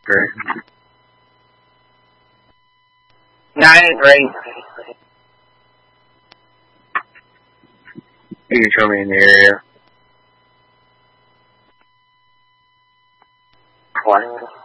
Great. 9-3. You can show me in the area. What?